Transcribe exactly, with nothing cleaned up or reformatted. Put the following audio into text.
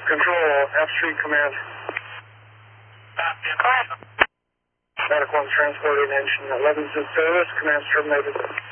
Control, F Street Command. Go ahead. Medic one transporting engine eleven's in service. Command's terminated.